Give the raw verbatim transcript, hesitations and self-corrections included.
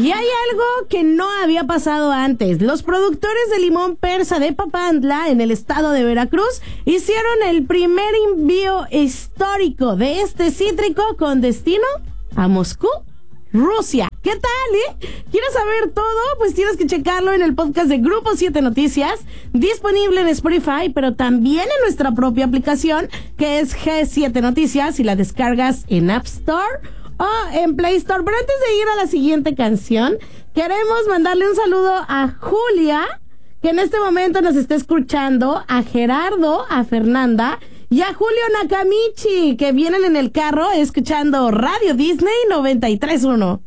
Y hay algo que no había pasado antes. Los productores de limón persa de Papantla, en el estado de Veracruz, hicieron el primer envío histórico de este cítrico con destino a Moscú, Rusia. ¿Qué tal, eh? ¿Quieres saber todo? Pues tienes que checarlo en el podcast de Grupo siete Noticias, disponible en Spotify, pero también en nuestra propia aplicación, que es G siete Noticias, y la descargas en App Store o en Play Store. Pero antes de ir a la siguiente canción, queremos mandarle un saludo a Julia, que en este momento nos está escuchando, a Gerardo, a Fernanda y a Julio Nakamichi, que vienen en el carro escuchando Radio Disney noventa y tres punto uno.